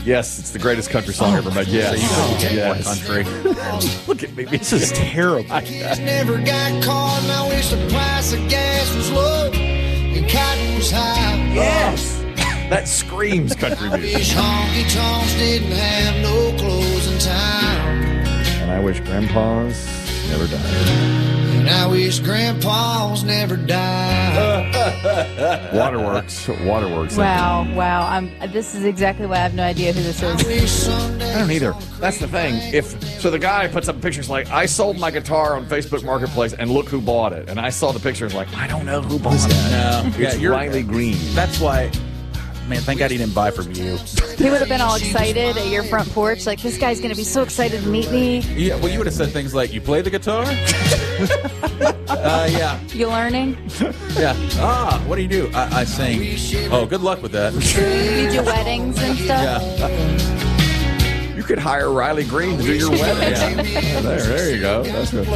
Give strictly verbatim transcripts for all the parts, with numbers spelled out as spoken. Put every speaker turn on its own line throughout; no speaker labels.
Yes, it's the greatest country song oh, ever made. Yes.
So you
yes.
country.
Look at me.
This is terrible.
Never got caught, and I wish the price of gas was low and cotton was high.
Yes. That screams country music.
I wish honky tonks didn't have no closing time.
And I wish grandpas never died.
And I wish grandpas never died.
Waterworks. Waterworks.
Wow, wow. I'm, this is exactly why I have no idea who this is.
I don't either. That's the thing. If so, the guy puts up pictures like, I sold my guitar on Facebook Marketplace, and look who bought it. And I saw the pictures like, I don't know who bought it.
No,
it's
yeah,
Riley Green.
That's why. Man, thank God he didn't buy from you.
He would have been all excited at your front porch, like, this guy's going to be so excited to meet me.
Yeah, well, you would have said things like, you play the guitar? uh, yeah.
You learning?
Yeah. Ah, what do you do? I, I sing. Oh, good luck with that.
You do weddings and stuff?
Yeah.
You could hire Riley Green to do your wedding. Yeah. There, there you go. That's good.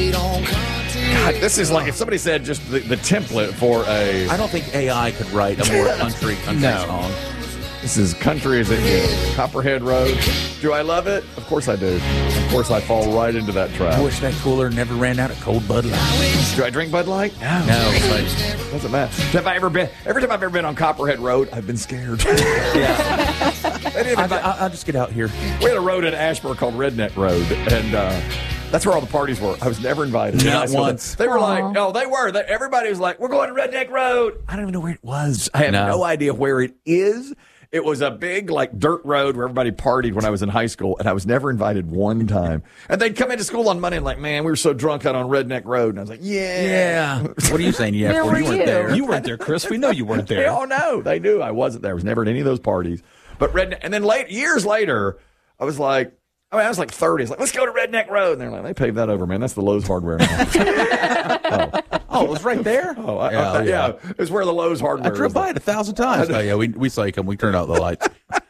God, this is like if somebody said just the, the template for a...
I don't think A I could write a more country country
no.
song.
This is country as it gets. Copperhead Road. Do I love it? Of course I do. Of course I fall right into that trap.
I wish that cooler never ran out of cold Bud Light.
Do I drink Bud Light? No.
No. Like,
doesn't matter. Have I ever been... Every time I've ever been on Copperhead Road, I've been scared.
yeah. I, I'll just get out here.
We had a road in Ashburn called Redneck Road, and... uh that's where all the parties were. I was never invited.
Not once.
They were
Aww.
like, no, they were. They, everybody was like, we're going to Redneck Road. I don't even know where it was. I have no, no idea where it is. It was a big, like, dirt road where everybody partied when I was in high school, and I was never invited one time. And they'd come into school on Monday and like, man, we were so drunk out on Redneck Road. And I was like, yeah.
Yeah. What are you saying? Yeah,
Where
for?
were
You weren't
you?
there.
You weren't there, Chris. We know you weren't there.
They all know. They knew I wasn't there. I was never at any of those parties. But Redneck, and then late, years later, I was like, I mean, I was like thirty. It's like, let's go to Redneck Road. And they're like, they paved that over, man. That's the Lowe's Hardware now. oh.
oh, it was right there?
Oh, I,
yeah,
I,
yeah.
yeah. It's where the Lowe's Hardware
I drove
is.
by it a thousand times. Oh, yeah, we, we saw you come. We turned out the lights.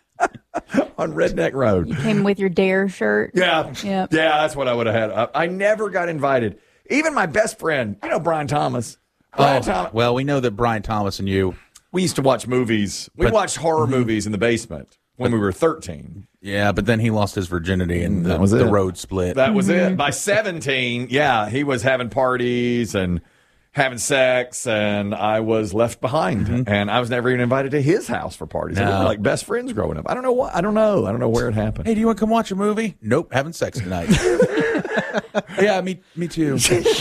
On Redneck Road.
You came with your Dare shirt.
Yeah.
Yep.
Yeah, that's what I would have had. I, I never got invited. Even my best friend, you know, Brian Thomas. Brian
oh,
Thomas.
Well, we know that Brian Thomas and you.
We used to watch movies. We
But-
watched horror
Mhm.
movies in the basement when we were thirteen.
Yeah, but then he lost his virginity and the,
That was
the
it.
road split.
That was it. By seventeen, yeah, he was having parties and having sex, and I was left behind.
Mm-hmm.
And I was never even invited to his house for parties. We
No.
were like best friends growing up. I don't know what. I don't know. I don't know where it happened.
Hey, do you want to come watch a movie? Nope, having sex tonight. yeah, me, me too.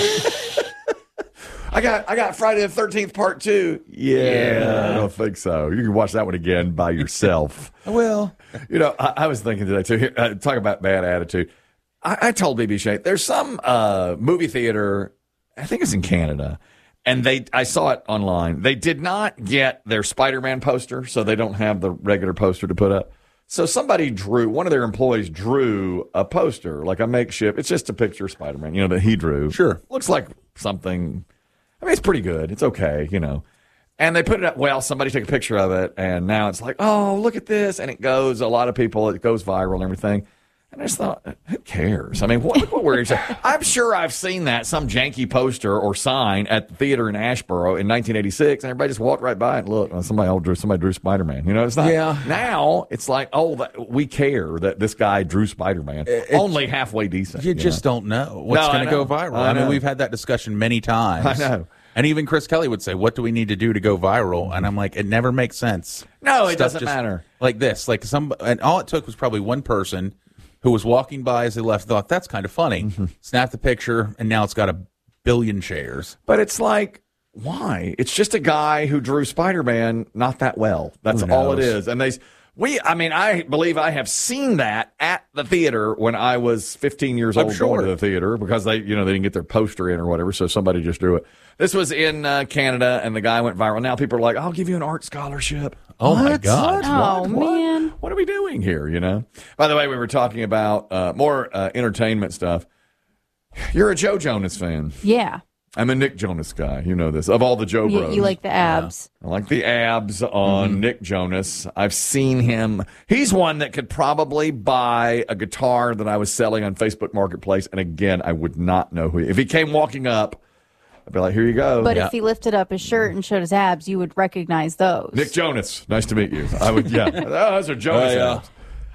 I got I got Friday the thirteenth part two. Yeah,
Yeah.
I don't think so. You can watch that one again by yourself.
I will.
You know, I, I was thinking today, too, here, uh, talk about bad attitude. I, I told B B Shay, there's some uh, movie theater, I think it's in Canada, and they I saw it online. They did not get their Spider-Man poster, so they don't have the regular poster to put up. So somebody drew, one of their employees drew a poster, like a makeshift. It's just a picture of Spider-Man, you know, that he drew.
Sure.
Looks like something, I mean, it's pretty good. It's okay, you know. And they put it up, well, somebody took a picture of it, and now it's like, oh, look at this. And it goes, a lot of people, it goes viral and everything. And I just thought, who cares? I mean, what, look what we're saying. I'm sure I've seen that, some janky poster or sign at the theater in Ashboro in nineteen eighty-six, and everybody just walked right by and looked. And somebody, oh, drew, somebody drew Spider-Man. You know, it's not.
Yeah.
Now, it's like, oh, that, we care that this guy drew Spider-Man.
It-
Only halfway decent.
You just
know?
don't know what's
No, I
going to go
know.
viral.
I
I, mean,
know.
we've had that discussion many times.
I know.
And even Chris Kelly would say, what do we need to do to go viral? And I'm like, it never makes sense.
No, it
Stuff
doesn't
just-
matter.
Like this, like some, and all it took was probably one person who was walking by as they left, thought, that's kind of funny,
Mm-hmm.
snapped the picture, and now it's got a billion shares.
But it's like, why? It's just a guy who drew Spider-Man not that well. That's
Who
all it
knows?
is. And they, we, I mean, I believe I have seen that at the theater when I was fifteen years
I'm
old
sure.
going to the theater because they, you know, they didn't get their poster in or whatever, so somebody just drew it. This was in uh, Canada, and the guy went viral. Now people are like, I'll give you an art scholarship.
Oh, my
What?
God.
What?
Oh,
What? What?
man.
What are we doing here, you know? By the way, we were talking about uh, more uh, entertainment stuff. You're a Joe Jonas fan.
Yeah.
I'm a Nick Jonas guy. You know this. Of all the Joe
You,
Bros.
you like the abs.
I like the abs on
Mm-hmm.
Nick Jonas. I've seen him. He's one that could probably buy a guitar that I was selling on Facebook Marketplace. And again, I would not know who he, if he came walking up, I'd be like, here you go.
But
Yeah.
if he lifted up his shirt and showed his abs, you would recognize those.
Nick Jonas, nice to meet you. I would, yeah. Oh, those are Jonas
Oh, yeah.
abs.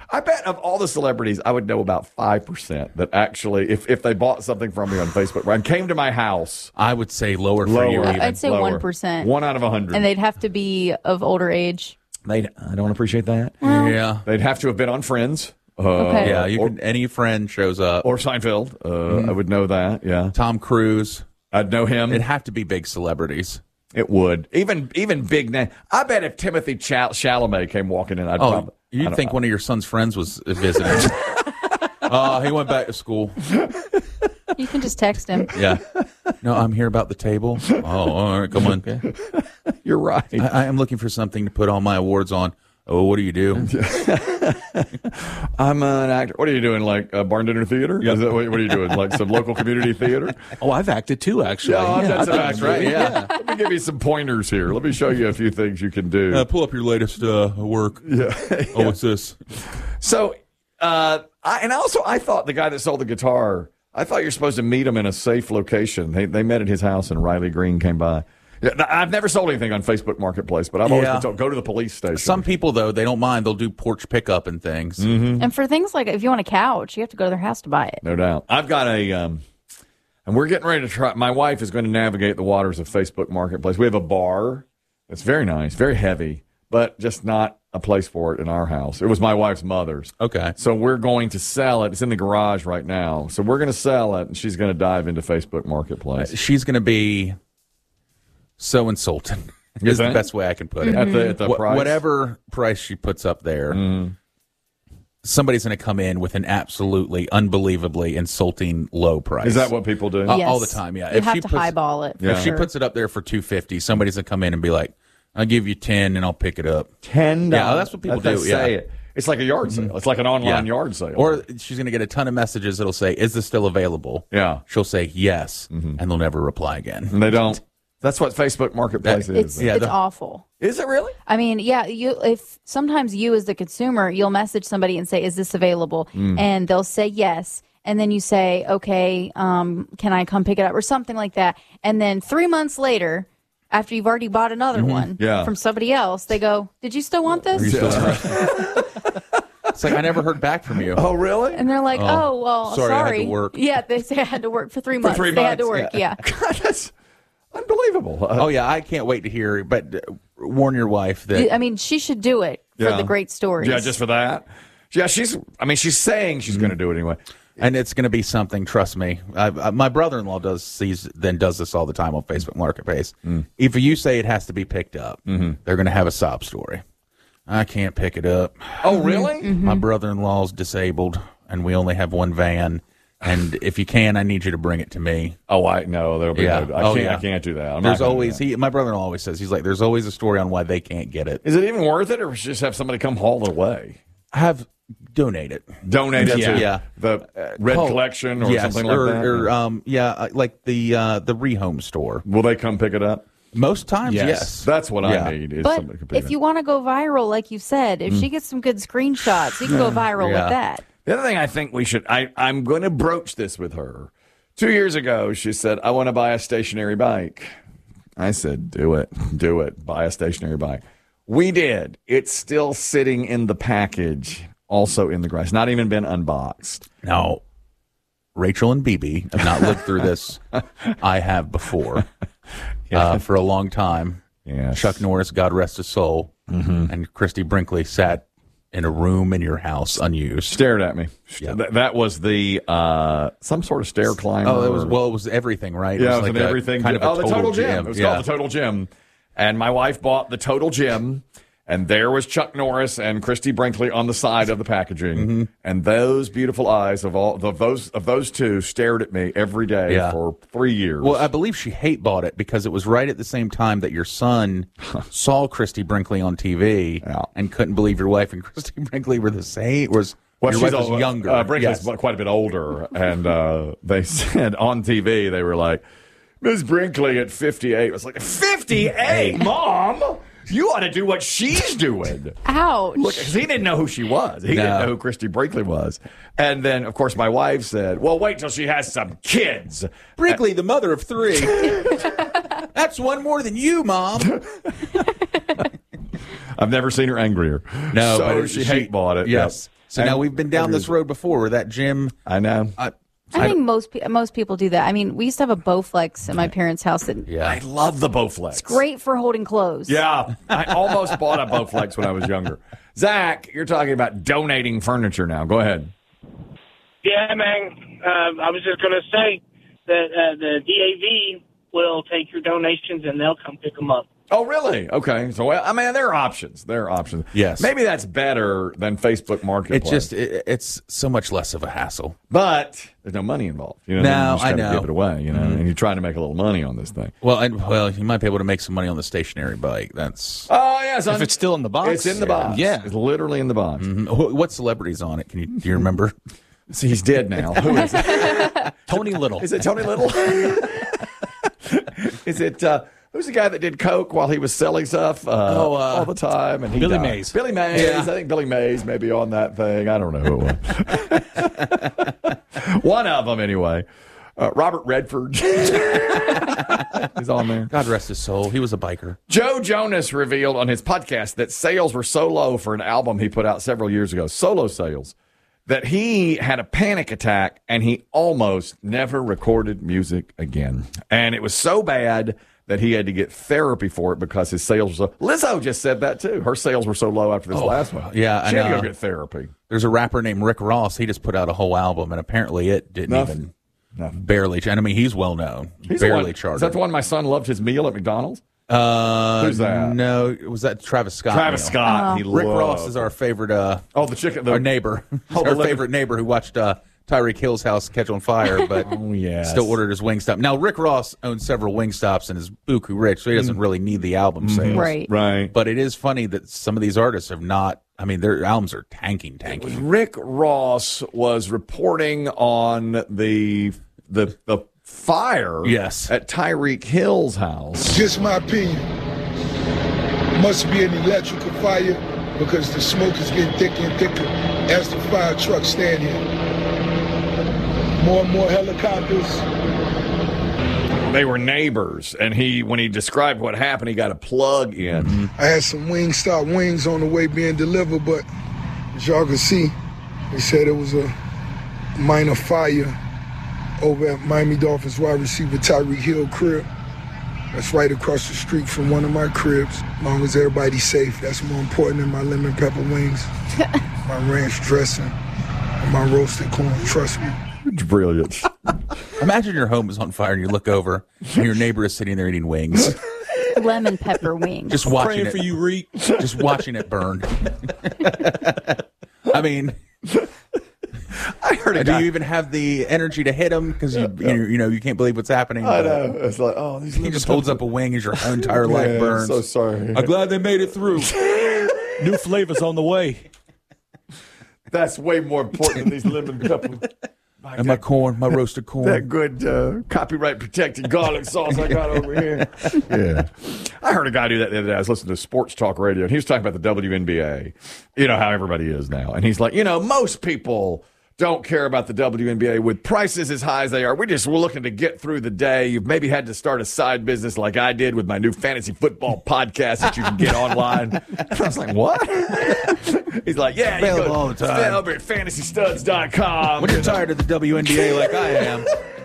I bet of all the celebrities, I would know about five percent that actually, if, if they bought something from me on Facebook and came to my house,
I would say lower, for
Lower.
you. Even.
I'd say
lower.
one percent.
One out of a hundred.
And they'd have to be of older age.
They'd, I don't appreciate that.
Yeah,
They'd have to have been on Friends. Uh,
Okay.
yeah. You
or,
can any friend shows up.
or Seinfeld. Uh, I would know that. Yeah.
Tom Cruise.
I'd know him.
It'd have to be big celebrities.
It would. Even even big name. I bet if Timothy Chal- Chalamet came walking in, I'd
Oh,
probably. I
you'd
don't-
think one of your son's friends was visiting. Oh, he went back to school.
You can just text him.
Yeah. No, I'm here about the table. Oh, all right, come on. Okay.
You're right.
I, I am looking for something to put all my awards on. Oh, what do you do?
I'm an actor. What are you doing? Like uh, barn dinner theater? Is that what, what are you doing? Like some local community theater?
Oh, I've acted too, actually.
Yeah, I've done
I
some
think
acting.
right, yeah.
Let me give you some pointers here. Let me show you a few things you can do.
Uh, pull up your latest uh, work.
yeah.
Oh, what's this?
So, uh, I, and also, I thought the guy that sold the guitar, I thought you're supposed to meet him in a safe location. They they met at his house, and Riley Green came by. Yeah, I've never sold anything on Facebook Marketplace, but I've always
Yeah.
been told, go to the police station.
Some people, though, they don't mind. They'll do porch pickup and things.
And for things like if you want a couch, you have to go to their house to buy it.
No doubt. I've got a, um, and we're getting ready to try. My wife is going to navigate the waters of Facebook Marketplace. We have a bar that's very nice, very heavy, but just not a place for it in our house. It was my wife's mother's.
Okay.
So we're going to sell it. It's in the garage right now. So we're going to sell it, and she's going to dive into Facebook Marketplace.
She's going to be so insulting.
You
Is the
think?
best way I can put it.
At the, at the
Wh-
price?
Whatever price she puts up there,
Mm.
somebody's going to come in with an absolutely unbelievably insulting low price.
Is that what people do?
Uh,
Yes.
all the time, yeah.
You
If
have
she
to
puts-
highball it.
Yeah.
If she
Sure.
puts it up there for two fifty, somebody's going to come in and be like, I'll give you ten and I'll pick it up.
Ten dollars.
Yeah, that's what people
They
do,
say
yeah.
it. It's like a yard sale. It's like an online yard sale.
Or she's going to get a ton of messages that'll say, is this still available?
Yeah.
She'll say yes,
Mm-hmm.
and they'll never reply again.
And they don't. That's what Facebook Marketplace
That-
is.
It's
Yeah,
it's
the-
awful.
Is it really?
I mean, yeah, you if sometimes you as the consumer, you'll message somebody and say, "Is this available?"
Mm.
And they'll say yes, and then you say, "Okay, um, can I come pick it up?" or something like that. And then three months later, after you've already bought another one
Mm-hmm. Yeah.
from somebody else, they go, "Did you still want this?"
It's like, I never heard back from you.
Oh, really?
And they're like,
Oh,
"Oh, well,
sorry,
sorry."
I had to work.
Yeah, they say I had to work for three
For
months.
three
they had to
months,
work. Yeah.
God, that's unbelievable. Uh,
Oh, yeah, I can't wait to hear, but uh, warn your wife that
I mean, she should do it for
Yeah.
the great stories.
Yeah, just for that. Yeah, she's. I mean, she's saying she's going to do it anyway.
and it's going to be something. Trust me. I, I, my brother-in-law does sees then does this all the time on Facebook Marketplace. If you say it has to be picked up, they're going to have a sob story. I can't pick it up.
Oh, really?
My brother-in-law's disabled, and we only have one van. And if you can, I need you to bring it to me.
Oh, I no. There'll be
Yeah.
no. I
Oh,
can't.
yeah.
I can't do that. I'm
There's
not gonna do
always
that.
he. My brother-in-law always says he's like, there's always a story on why they can't get it.
Is it even worth it, or just have somebody come haul it away?
Have donate it.
Donate it
Yeah.
to
Yeah.
the Red
Oh,
Collection or
yes,
something like
or,
that.
Or um, yeah, uh, like the uh, the rehome store.
Will they come pick it up?
Most times,
Yes.
yes.
That's what
Yeah.
I need. Is
But
somebody to pick
if
it
you
up.
want to go viral, like you said, if she gets some good screenshots, you can go viral
Yeah.
with that.
The other thing I think we should, I, I'm going to broach this with her. Two years ago, she said, I want to buy a stationary bike. I said, do it. Do it. Buy a stationary bike. We did. It's still sitting in the package, also in the garage. Not even been unboxed.
Now, Rachel and B B have not lived through this. I have before uh, for a long time.
Yes.
Chuck Norris, God rest his soul, and Christy Brinkley sat in a room in your house unused.
Stared at me.
Yeah.
Th- that was the, uh, some sort of stair climber.
Oh, it was
or-
well, it was everything, right?
Yeah, it was
like
an
a-
everything.
kind of a
oh, the Total Gym. It was
Yeah.
called the Total Gym. And my wife bought the Total Gym, and there was Chuck Norris and Christy Brinkley on the side of the packaging.
Mm-hmm.
And those beautiful eyes of all of those of those two stared at me every day
Yeah.
for three years.
Well, I believe she hate bought it because it was right at the same time that your son saw Christy Brinkley on T V
Yeah.
and couldn't believe your wife and Christy Brinkley were the same. Was
Well,
your
she's
wife was
a-
younger?
Uh, Brinkley's
Yes.
quite a bit older, and uh, they said on T V they were like, "Miss Brinkley at fifty-eight." I was like, fifty-eight, Mom? You ought to do what she's doing.
Ouch.
Look, because he didn't know who she was. He
No.
didn't know who Christy Brinkley was. And then, of course, my wife said, "Well, wait till she has some kids."
Brinkley, the mother of three. That's one more than you, Mom.
I've never seen her angrier.
No,
so
but
she, hate bought it.
Yes. So
And
now we've been down this road before where that gym.
I know.
I,
I think most pe- most people do that. I mean, we used to have a Bowflex at my parents' house that
yeah.
I love the Bowflex.
great for holding clothes.
Yeah, I almost bought a Bowflex when I was younger. Zach, you're talking about donating furniture now. Go ahead.
Yeah, man. Uh, I was just going to say that uh, the D A V will take your donations and they'll come pick them up.
Oh, really? Okay. So, well, I mean, there are options. There are options.
Yes.
Maybe that's better than Facebook Marketplace.
It's just it, it's so much less of a hassle.
But there's no money involved. You know,
No,
you just
I
gotta
know.
give it away. You know, and you're trying to make a little money on this thing.
Well, and, well, you might be able to make some money on the stationary bike. That's
Oh, yes.
If it's still in the box.
It's in the box.
Yeah.
It's literally in the box.
Wh- what celebrity's on it? Can you do you remember?
See, he's dead now. Who is it?
Tony Little.
Is it Tony Little? Is it, uh, who's the guy that did coke while he was selling stuff uh,
Oh, uh,
all the time? And he
Billy
died?
Mays.
Billy Mays.
Yeah.
I think Billy Mays may be on that thing. I don't know who it was. One of them, anyway. Uh, Robert Redford is on there.
God rest his soul. He was a biker.
Joe Jonas revealed on his podcast that sales were so low for an album he put out several years ago, solo sales, that he had a panic attack and he almost never recorded music again. And it was so bad that he had to get therapy for it because his sales were so... Lizzo just said that, too. Her sales were so low after this last one.
yeah, I
She had to
know.
go get therapy.
There's a rapper named Rick Ross. He just put out a whole album, and apparently it didn't
Nothing.
even
Nothing.
barely. And I mean, he's well known.
He's the
barely
one-
charted.
Is that the one my son loved his meal at McDonald's?
Uh,
Who's that?
No, was that Travis Scott?
Travis
meal?
Scott. He
Rick
loved-
Ross is our favorite. Uh,
Oh, the chicken. The,
our neighbor.
Oh, the
our
living-
favorite neighbor who watched uh, Tyreek Hill's house catch on fire, but
Oh, yes.
still ordered his Wingstop. Now, Rick Ross owns several Wingstops and is buku rich, so he doesn't really need the album sales.
Right.
Right.
But it is funny that some of these artists have not. I mean, their albums are tanking, tanking.
Rick Ross was reporting on the the the fire
Yes.
at Tyreek Hill's house.
Just my opinion. Must be an electrical fire because the smoke is getting thicker and thicker as the fire trucks stand here. More and more helicopters.
They were neighbors, and he when he described what happened, he got a plug in.
I had some Wingstop wings on the way being delivered, but as y'all can see, they said it was a minor fire over at Miami Dolphins wide receiver Tyreek Hill crib. That's right across the street from one of my cribs. As long as everybody's safe, that's more important than my lemon pepper wings, my ranch dressing, and my roasted corn. Trust me.
Brilliant.
Imagine your home is on fire and you look over and your neighbor is sitting there eating wings,
Lemon pepper wings.
just watching
Praying
it.
for you, Reek.
Just watching it burn. I mean,
I heard a
do
guy.
you even have the energy to hit him because you, you you know you can't believe what's happening?
I know. It's like, oh, these
He just holds up a wing as your entire life
Man,
burns.
so sorry.
I'm glad they made it through.
New flavors on the way.
That's way more important than these lemon pepper.
And my corn, my roasted corn.
That good uh, copyright protected garlic sauce I got over here. Yeah. I heard a guy do that the other day. I was listening to Sports Talk Radio, and he was talking about the W N B A. You know how everybody is now. And he's like, you know, most people don't care about the W N B A with prices as high as they are. We're just we're looking to get through the day. You've maybe had to start a side business like I did with my new fantasy football podcast that you can get online. I was like, what? He's like, yeah, you
Available
go
all the time.
stand over at fantasy studs dot com.
When you're tired of the W N B A like I am.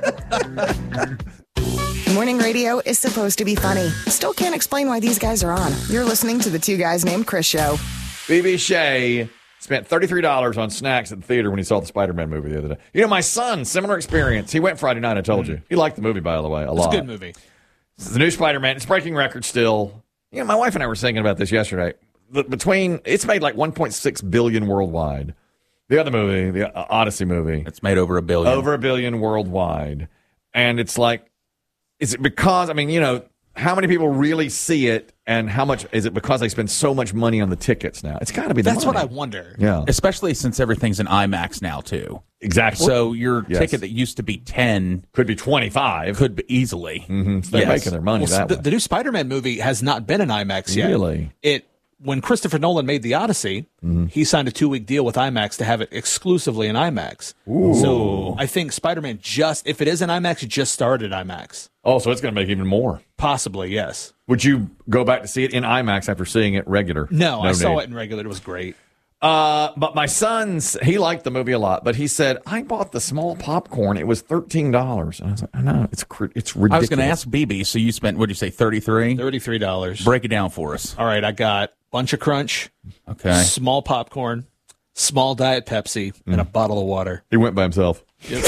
Morning radio is supposed to be funny. Still can't explain why these guys are on. You're listening to the Two Guys Named Chris show.
B B Shea spent thirty-three dollars on snacks at the theater when he saw the Spider-Man movie the other day. You know, my son, similar experience. He went Friday night, I told you. He liked the movie, by the way, a
It's
lot.
a good movie.
It's the new Spider-Man. It's breaking records still. You know, my wife and I were thinking about this yesterday. The, between It's made like one point six billion dollars worldwide. The other movie, the uh, Odyssey movie,
It's made over a billion.
over a billion worldwide. And it's like, is it because, I mean, you know, how many people really see it, and how much is it because they spend so much money on the tickets now? It's got to be the
That's
money.
what I wonder.
Yeah,
Especially since everything's in IMAX now, too.
exactly.
So your
Yes.
ticket that used to be ten
could be twenty-five.
could be easily.
Mhm. So they're
Yes.
making their money
Well,
that
the,
way.
the new Spider-Man movie has not been in IMAX yet.
Really?
It when Christopher Nolan made The Odyssey, he signed a two-week deal with IMAX to have it exclusively in IMAX. So I think Spider-Man just, if it is in IMAX, it just started IMAX.
Oh, so it's going to make even more.
Possibly, yes.
Would you go back to see it in IMAX after seeing it regular?
No, I saw
need.
it in regular. It was great.
Uh, but my son's, he liked the movie a lot, but he said, I bought the small popcorn. It was thirteen dollars. And I was like, I know, it's, cr- it's ridiculous.
I was going to ask B B, so you spent, what did you say, thirty-three dollars?
thirty-three dollars.
Break it down for us.
All right, I got Bunch of Crunch,
Okay.
small popcorn, small Diet Pepsi, and a bottle of water.
He went by himself. He's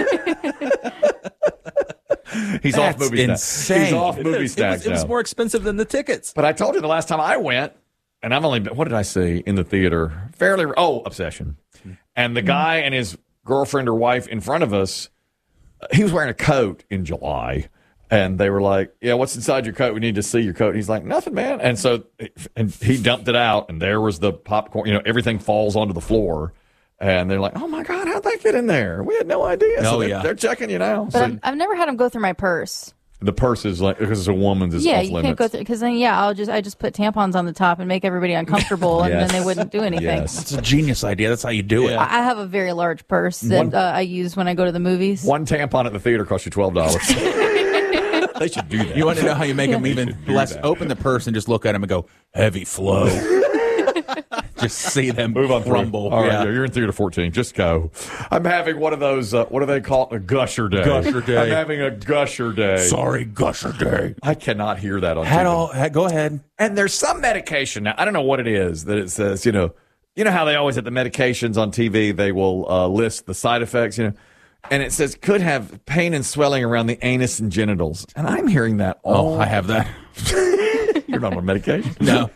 That's
off movie
insane.
stacks. He's off
It
movie
is. It
stacks
was, it was
now.
more expensive than the tickets.
But I told you the last time I went, and I've only been, what did I see in the theater? Fairly, oh, Obsession. And the guy and his girlfriend or wife in front of us, he was wearing a coat in July. And they were like, yeah, what's inside your coat? We need to see your coat. And he's like, nothing, man. And so and he dumped it out, and there was the popcorn. You know, everything falls onto the floor. And they're like, oh, my God, how'd that get in there? We had no idea. So
Oh,
they're,
yeah.
they're checking you now.
But
So
I've, I've never had them go through my purse.
the purse is like, because it's a woman's, is
Yeah,
off
you
limits.
can't go through because then yeah, I'll just I just put tampons on the top and make everybody uncomfortable, and
Yes.
then they wouldn't do anything.
Yes.
That's a genius idea. That's how you do it.
Yeah.
I I have a very large purse that
One-
uh, I use when I go to the movies.
One tampon at the theater costs you twelve dollars. They should do that.
You want to know how you make them even
do
less?
that.
Open the purse and just look at them and go, heavy flow. Just see them
Move on through.
rumble.
All right,
Yeah.
you're in theater fourteen. Just go. I'm having one of those, uh, what do they call it? A gusher day.
Gusher day.
I'm having a gusher day.
Sorry, Gusher Day.
I cannot hear that on
Had
T V.
all, had, go ahead.
And there's some medication now. I don't know what it is that it says, you know, you know how they always at the medications on T V, they will uh, list the side effects, you know, and it says could have pain and swelling around the anus and genitals. And I'm hearing that all.
Oh, I have that.
You're not on medication.
No.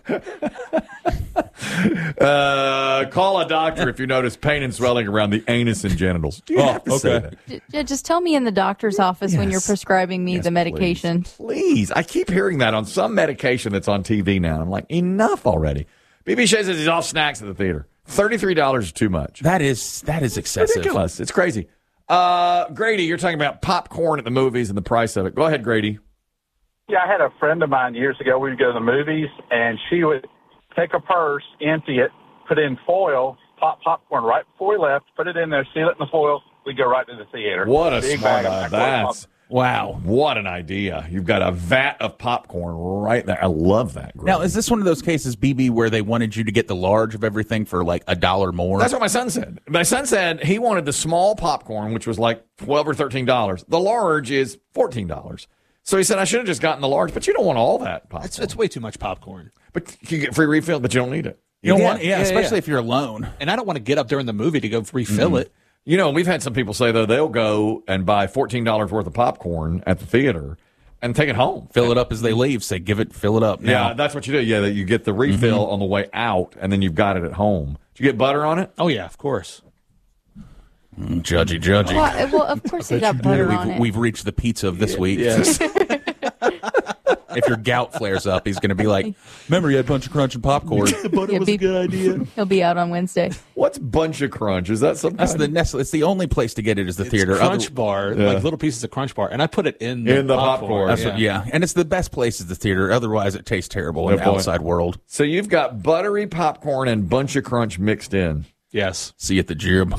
Uh, call a doctor if you notice pain and swelling around the anus and genitals. Do you
Oh,
have to say
okay.
that?
J- j- just tell me in the doctor's office when you're
Yes.
prescribing me
Yes,
the medication.
Please. please. I keep hearing that on some medication that's on T V now. I'm like, enough already. B B Shay says he's off snacks at the theater. thirty-three dollars is too much.
That is that is excessive.
Ridiculous. It's crazy. Uh, Grady, you're talking about popcorn at the movies and the price of it. Go ahead, Grady.
Yeah, I had a friend of mine years ago. We would go to the movies, and she would take a purse, empty it, put in foil, pop popcorn right before we left, put it in there, seal it in the foil. We'd go right to the theater.
What a
Big
smart
bag of
idea.
popcorn.
That's wow. What an idea. You've got a vat of popcorn right there. I love that. Grady.
Now, is this one of those cases, B B, where they wanted you to get the large of everything for like a dollar more?
That's what my son said. My son said he wanted the small popcorn, which was like twelve or thirteen dollars. The large is fourteen dollars. So he said I should have just gotten the large, but you don't want all that popcorn.
It's, it's way too much popcorn.
But you get free refill, but you don't need it.
you don't
Yeah,
want, yeah,
yeah,
especially
yeah.
if you're alone.
And I don't want to get up during the movie to go refill it.
You know, we've had some people say though they'll go and buy fourteen dollars worth of popcorn at the theater and take it home.
Fill it up as they leave. Say, give it, fill it up now.
Yeah, that's what you do. Yeah, that you get the refill on the way out, and then you've got it at home. Did you get butter on it?
Oh, yeah, of course.
Mm, Judgy, judgy.
Well, well, of course they got butter on
We've,
it.
we've reached the pizza of this week.
Yes.
If your gout flares up, he's going to be like, remember you had Bunch of Crunch and popcorn.
Yeah, be-
idea.
He'll be out on Wednesday.
What's Bunch of Crunch? Is that some
That's
kind
the
of-
Nestle. It's the only place to get it is the theater.
Crunch
Other-
bar,
Yeah.
like little pieces of Crunch bar, and I put it in the
In the popcorn.
That's what, yeah. And it's the best place is the theater. Otherwise, it tastes terrible in
Good
the
point.
outside world.
So you've got buttery popcorn and Bunch of Crunch mixed in.
Yes.
See you at the gym.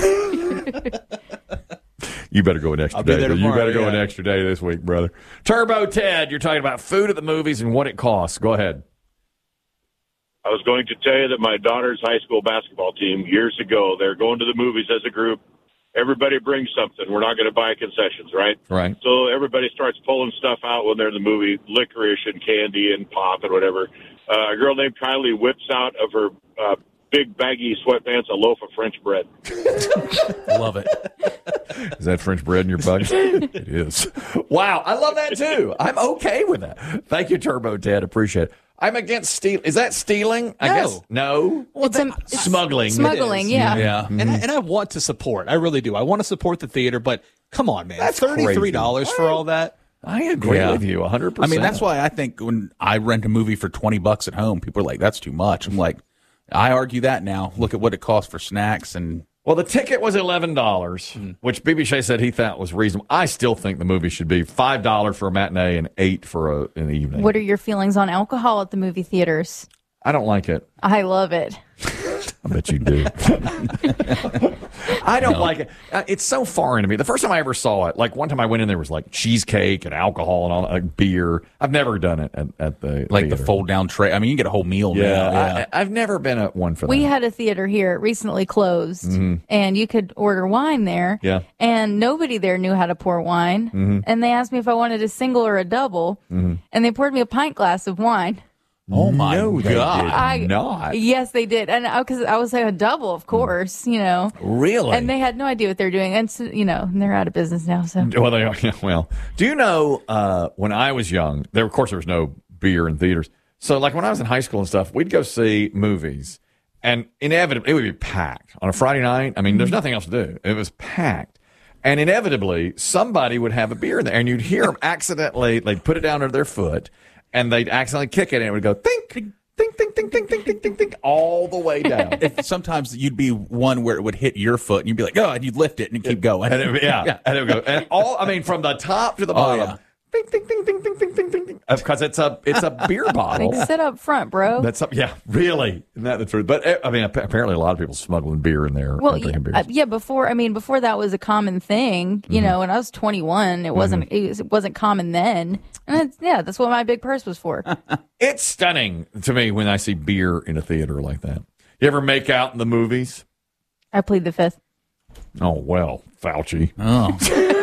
You better go an extra
I'll be
day.
there
you
tomorrow,
better go an
yeah.
extra day this week, brother. Turbo Ted, you're talking about food at the movies and what it costs. Go ahead.
I was going to tell you that my daughter's high school basketball team years ago, they're going to the movies as a group. Everybody brings something. We're not going to buy concessions, right?
Right.
So everybody starts pulling stuff out when they're in the movie, licorice and candy and pop and whatever. Uh, a girl named Kylie whips out of her uh, big baggy sweatpants a loaf of French bread.
Love it.
Is that French bread in your bucket? It is. Wow, I love that too. I'm okay with that. Thank you, Turbo Ted. Appreciate it. I'm against steal. Is that stealing? I
No.
guess no.
It's, a, it's
Smuggling.
Smuggling, yeah.
Yeah.
And, I, and I want to support. I really do. I want to support the theater, but come on, man.
That's
thirty-three dollars
crazy.
for all that?
I agree
Yeah.
with you one hundred
I
percent.
mean, that's why I think when I rent a movie for twenty bucks at home, people are like, that's too much. I'm like, I argue that now. Look at what it costs for snacks and
Well, the ticket was eleven dollars, which B B Shea said he thought was reasonable. I still think the movie should be five dollars for a matinee and eight for a, an evening.
What are your feelings on alcohol at the movie theaters?
I don't like it.
I love it.
I bet you do. I don't
No.
like it. Uh, It's so foreign to me. The first time I ever saw it, like one time I went in, there was like cheesecake and alcohol and all like beer. I've never done it at, at the
Like the
theater.
fold down tray. I mean, you can get a whole meal
Yeah,
now. Yeah.
I, I've never been at one for
We
that.
had a theater here, it recently closed, and you could order wine there.
Yeah.
And nobody there knew how to pour wine. And they asked me if I wanted a single or a double, and they poured me a pint glass of wine.
Oh, my
No, they
God.
did
I,
not.
Yes, they did, and because I was like a double, of course, you know.
Really?
And they had no idea what they're doing, and so, you know, they're out of business now. So
Well, they are. Yeah, well, do you know uh, when I was young? There, of course, there was no beer in theaters. So, like when I was in high school and stuff, we'd go see movies, and inevitably it would be packed on a Friday night. I mean, there's nothing else to do. It was packed, and inevitably somebody would have a beer in there, and you'd hear them accidentally. They'd put it down under their foot, and they'd accidentally kick it, and it would go think, think, think, think, think, think, think, think, think, all the way down.
If sometimes you'd be one where it would hit your foot and you'd be like, oh, and you'd lift it and keep going.
And it, yeah, and it would go, and all. I mean, from the top to the
Oh,
bottom.
yeah.
Ding, ding, ding, ding, ding, ding, ding, ding, ding. Because it's a it's a beer bottle.
like, sit up front, bro.
That's up, yeah, really. Isn't that the truth? But uh, I mean, ap- apparently a lot of people smoggling beer in there.
Well,
and drinking
yeah,
beers.
uh, yeah. Before, I mean, before that was a common thing. You know, when I was twenty-one, it wasn't. It, was, it wasn't common then. And it's, yeah, that's what my big purse was for.
It's stunning to me when I see beer in a theater like that. You ever make out in the movies?
I plead the fifth.
Oh well, Fauci.
Oh.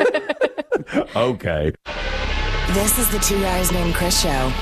Okay.
This is the Two Guys Named Chris show.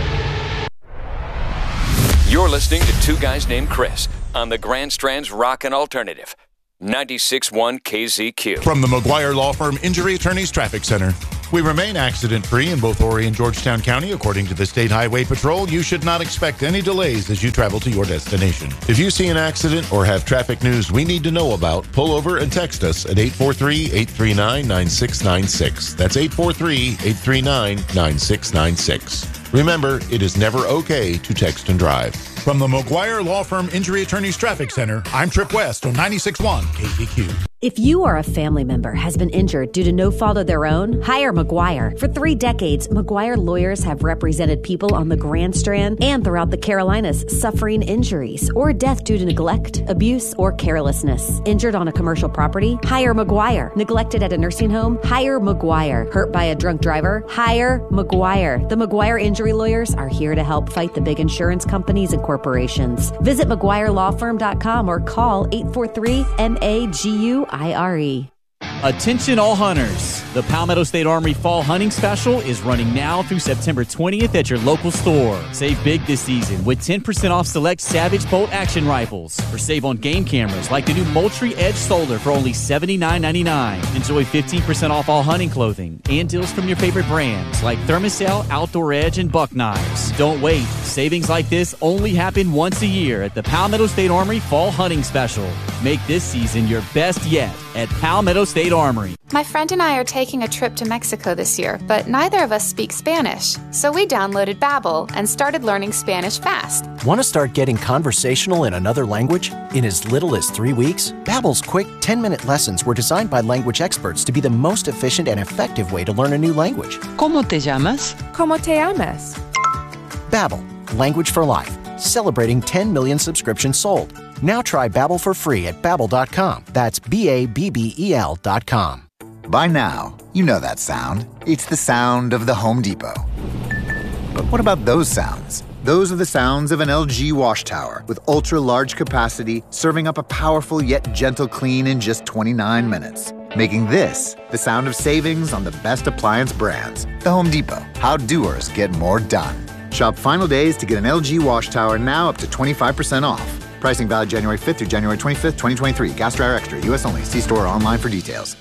You're listening to Two Guys Named Chris on the Grand Strand's Rockin' Alternative, ninety-six point one K Z Q.
From the McGuire Law Firm Injury Attorneys Traffic Center. We remain accident-free in both Horry and Georgetown County. According to the State Highway Patrol, you should not expect any delays as you travel to your destination. If you see an accident or have traffic news we need to know about, pull over and text us at eight four three, eight three nine, nine six nine six. That's eight four three, eight three nine, nine six nine six. Remember, it is never okay to text and drive. From the McGuire Law Firm Injury Attorneys Traffic Center, I'm Trip West on ninety-six point one K Z Q.
If you or a family member has been injured due to no fault of their own, hire McGuire. For three decades, McGuire lawyers have represented people on the Grand Strand and throughout the Carolinas suffering injuries or death due to neglect, abuse, or carelessness. Injured on a commercial property? Hire McGuire. Neglected at a nursing home? Hire McGuire. Hurt by a drunk driver? Hire McGuire. The McGuire injury lawyers are here to help fight the big insurance companies and corporations. Visit McGuire Law Firm dot com or call eight four three, M A G U I R E.
Attention all hunters. The Palmetto State Armory Fall Hunting Special is running now through September twentieth at your local store. Save big this season with ten percent off select Savage Bolt action rifles, or save on game cameras like the new Moultrie Edge Solar for only seventy-nine ninety-nine. Enjoy fifteen percent off all hunting clothing and deals from your favorite brands like Thermacell, Outdoor Edge, and Buck Knives. Don't wait. Savings like this only happen once a year at the Palmetto State Armory Fall Hunting Special. Make this season your best yet at Palmetto State Armory.
My friend and I are taking a trip to Mexico this year, but neither of us speak Spanish. So we downloaded Babbel and started learning Spanish fast.
Want to start getting conversational in another language in as little as three weeks? Babbel's quick ten-minute lessons were designed by language experts to be the most efficient and effective way to learn a new language.
¿Cómo te llamas?
¿Cómo te llamas?
Babbel, language for life. Celebrating ten million subscriptions sold. Now try Babbel for free at babbel dot com. That's B A B B E L dot com.
By now, you know that sound. It's the sound of the Home Depot. But what about those sounds? Those are the sounds of an L G wash tower with ultra-large capacity, serving up a powerful yet gentle clean in just twenty-nine minutes. Making this the sound of savings on the best appliance brands. The Home Depot. How doers get more done. Shop final days to get an L G wash tower now up to twenty-five percent off. Pricing valid January fifth through January twenty-fifth, twenty twenty-three. Gas Dryer Extra. U S only. See store or online for details.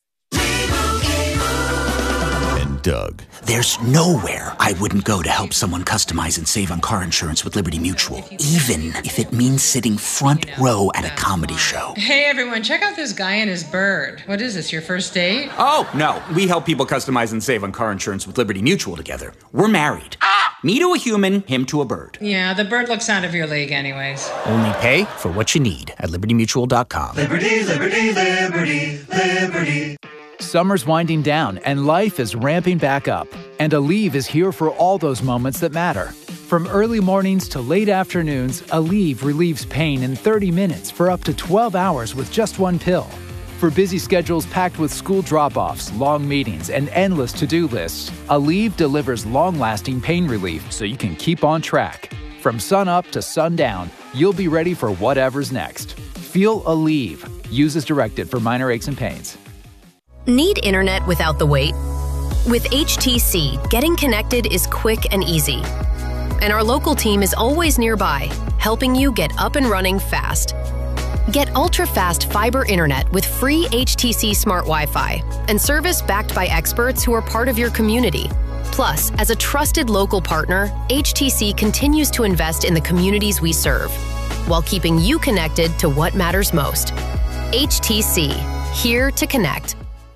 And Doug. There's nowhere I wouldn't go to help someone customize and save on car insurance with Liberty Mutual, even if it means sitting front row at a comedy show.
Hey everyone, check out this guy and his bird. What is this, your first date?
Oh, no. We help people customize and save on car insurance with Liberty Mutual together. We're married. Me to a human, him to a bird.
Yeah, the bird looks out of your league anyways.
Only pay for what you need at liberty mutual dot com.
Liberty, liberty, liberty, liberty. Summer's winding down and life is ramping back up. And Aleve is here for all those moments that matter. From early mornings to late afternoons, Aleve relieves pain in thirty minutes for up to twelve hours with just one pill. For busy schedules packed with school drop-offs, long meetings, and endless to-do lists, Aleve delivers long-lasting pain relief so you can keep on track. From sun up to sundown, you'll be ready for whatever's next. Feel Aleve. Use as directed for minor aches and pains.
Need internet without the wait? With H T C, getting connected is quick and easy. And our local team is always nearby, helping you get up and running fast. Get ultra-fast fiber internet with free H T C Smart Wi-Fi and service backed by experts who are part of your community. Plus, as a trusted local partner, H T C continues to invest in the communities we serve, while keeping you connected to what matters most. H T C, here to connect.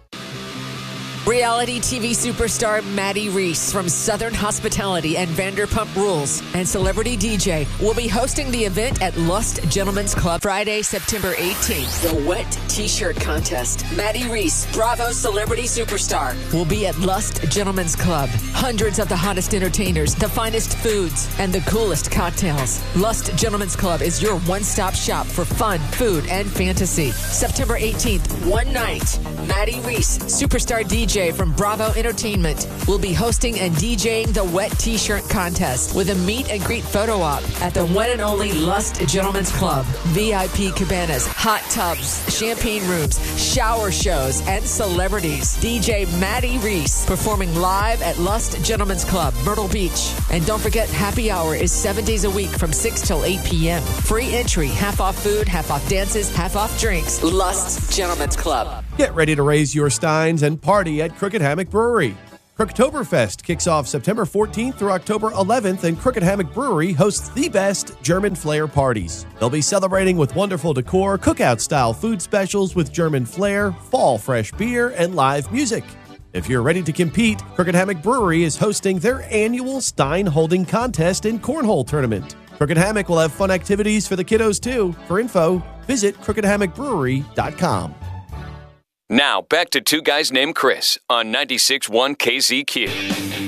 Reality T V superstar Maddie Reese from Southern Hospitality and Vanderpump Rules and celebrity D J will be hosting the event at Lust Gentlemen's Club Friday, September eighteenth. The Wet T-Shirt Contest. Maddie Reese, Bravo celebrity superstar, will be at Lust Gentlemen's Club. Hundreds of the hottest entertainers, the finest foods, and the coolest cocktails. Lust Gentlemen's Club is your one-stop shop for fun, food, and fantasy. September eighteenth, one night. Maddie Reese, superstar D J from Bravo Entertainment, will be hosting and DJing the Wet T-Shirt Contest with a meet and greet photo op at the one and only Lust Gentlemen's Club. V I P cabanas, hot tubs, champagne rooms, shower shows, and celebrities. D J Maddie Reese performing live at Lust Gentlemen's Club, Myrtle Beach. And don't forget, happy hour is seven days a week from six till eight p.m. Free entry, half off food, half off dances, half off drinks. Lust Gentlemen's Club.
Get ready to raise your steins and party at Crooked Hammock Brewery. Crooktoberfest kicks off September fourteenth through October eleventh, and Crooked Hammock Brewery hosts the best German flair parties. They'll be celebrating with wonderful decor, cookout-style food specials with German flair, fall fresh beer, and live music. If you're ready to compete, Crooked Hammock Brewery is hosting their annual Stein Holding Contest and Cornhole Tournament. Crooked Hammock will have fun activities for the kiddos, too. For info, visit crooked hammock brewery dot com.
Now, back to Two Guys Named Chris on ninety-six point one K Z Q.